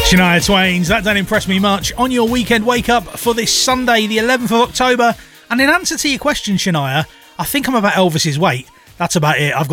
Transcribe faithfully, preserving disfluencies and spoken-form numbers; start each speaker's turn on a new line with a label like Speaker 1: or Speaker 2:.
Speaker 1: Shania Twain's That Don't Impress Me Much on your weekend wake up for this Sunday, the eleventh of October. And in answer to your question, Shania, I think I'm about Elvis's weight. That's about it. I've got